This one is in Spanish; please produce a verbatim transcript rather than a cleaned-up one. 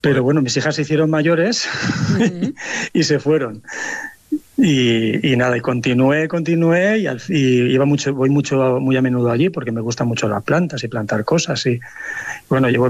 Pero bueno, mis hijas se hicieron mayores uh-huh. y se fueron. Y, y nada, y continué, continué y, al, y iba mucho, voy mucho, muy a menudo allí porque me gustan mucho las plantas y plantar cosas. Y bueno, llevo